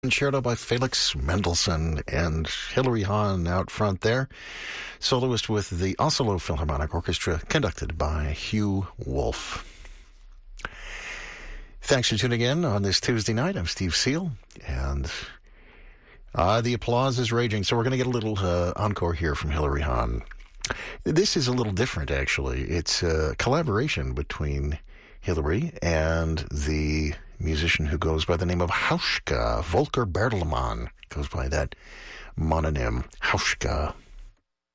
Concerto by Felix Mendelssohn and Hilary Hahn out front there. Soloist with the Oslo Philharmonic Orchestra, conducted by Hugh Wolf. Thanks for tuning in on this Tuesday night. I'm Steve Seal, and the applause is raging, so we're going to get a little encore here from Hilary Hahn. This is a little different, actually. It's a collaboration between Hilary and the musician who goes by the name of Hauschka. Volker Bertelmann goes by that mononym, Hauschka.